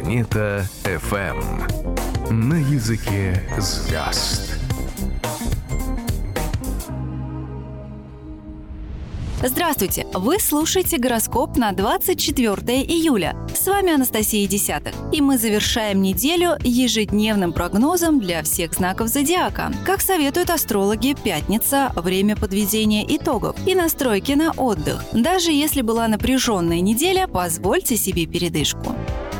Планета FM. На языке звезд. Здравствуйте! Вы слушаете гороскоп на 24 июля. С вами Анастасия Десятых. И мы завершаем неделю ежедневным прогнозом для всех знаков зодиака. Как советуют астрологи, пятница – время подведения итогов и настройки на отдых. Даже если была напряженная неделя, позвольте себе передышку.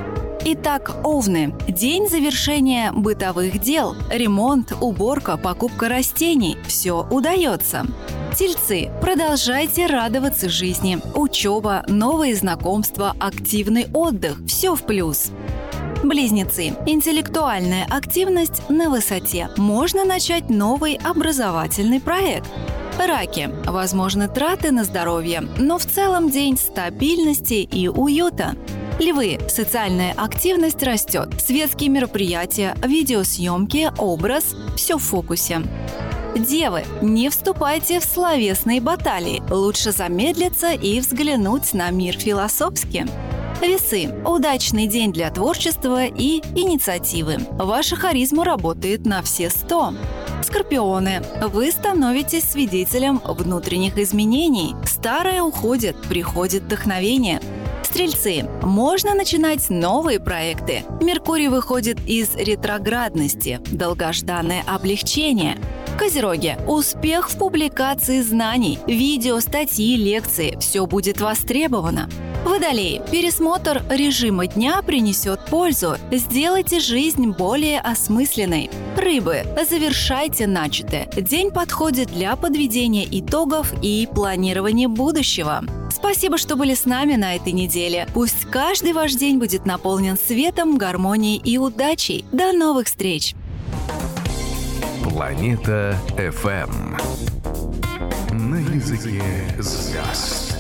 Итак, Овны. День завершения бытовых дел. Ремонт, уборка, покупка растений – все удается. Тельцы. Продолжайте радоваться жизни. Учеба, новые знакомства, активный отдых – все в плюс. Близнецы. Интеллектуальная активность на высоте. Можно начать новый образовательный проект. Раки. Возможны траты на здоровье, но в целом день стабильности и уюта. Львы. Социальная активность растет. Светские мероприятия, видеосъемки, образ – все в фокусе. Девы, не вступайте в словесные баталии. Лучше замедлиться и взглянуть на мир философски. Весы. Удачный день для творчества и инициативы. Ваша харизма работает на все 100. Скорпионы. Вы становитесь свидетелем внутренних изменений. Старое уходит, приходит вдохновение. Стрельцы. Можно начинать новые проекты. Меркурий выходит из ретроградности. Долгожданное облегчение. Козероги. Успех в публикации знаний, видео, статьи, лекции – все будет востребовано. Водолеи. Пересмотр режима дня принесет пользу. Сделайте жизнь более осмысленной. Рыбы. Завершайте начатое. День подходит для подведения итогов и планирования будущего. Спасибо, что были с нами на этой неделе. Пусть каждый ваш день будет наполнен светом, гармонией и удачей. До новых встреч! Планета FM. На языке звезд.